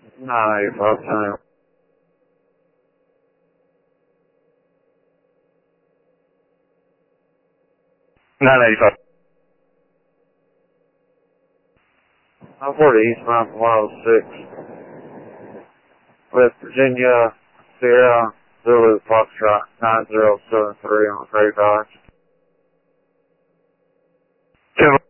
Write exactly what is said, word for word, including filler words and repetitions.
nine eighty-five, time. nine eighty-five. nine forty eastbound from one oh six. West Virginia, Sierra, Zulu, Foxtrot, nine zero seven three on thirty-five.